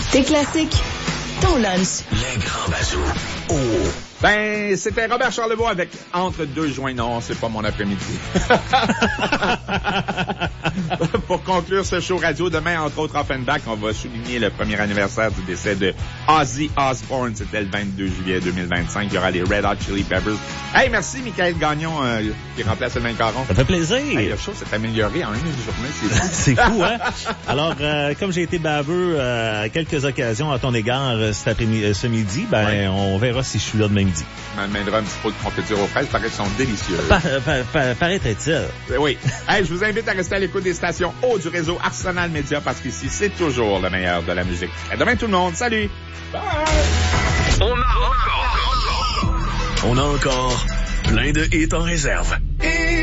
Tes classiques, ton lunch. Les grands bazous. Oh! Ben, c'était Robert Charlebois avec Entre deux joints. Non, c'est pas mon après-midi. Pour conclure ce show radio, demain, entre autres, Offenbach, on va souligner le premier anniversaire du décès de Ozzy Osbourne. C'était le 22 juillet 2025. Il y aura les Red Hot Chili Peppers. Hey, merci, Michael Gagnon, qui remplace le Caron. Ça fait plaisir. Hey, le show s'est amélioré en une journée. C'est fou. C'est fou, hein? Alors, comme j'ai été baveux à quelques occasions à ton égard ce midi, ben, ouais. On verra si je suis là demain midi. Je m'amènerai un petit peu de confiture aux fraises, paraît qu'elles sont délicieuses. Paraîtrait-il. Oui. Hey, je vous invite à rester à l'écoute des stations haut du réseau Arsenal Média parce qu'ici, c'est toujours le meilleur de la musique. À demain tout le monde. Salut! Bye! On a encore plein de hits en réserve.